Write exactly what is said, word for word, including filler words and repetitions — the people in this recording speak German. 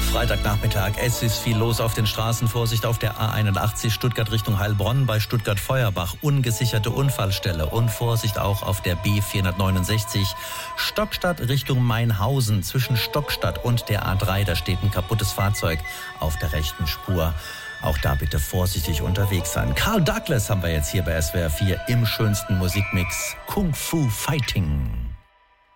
Freitagnachmittag, es ist viel los auf den Straßen. Vorsicht auf der A einundachtzig, Stuttgart Richtung Heilbronn, bei Stuttgart-Feuerbach, ungesicherte Unfallstelle. Und Vorsicht auch auf der B vierhundertneunundsechzig, Stockstadt Richtung Mainhausen, zwischen Stockstadt und der A drei. Da steht ein kaputtes Fahrzeug auf der rechten Spur. Auch da bitte vorsichtig unterwegs sein. Carl Douglas haben wir jetzt hier bei S W R vier im schönsten Musikmix. Kung Fu Fighting.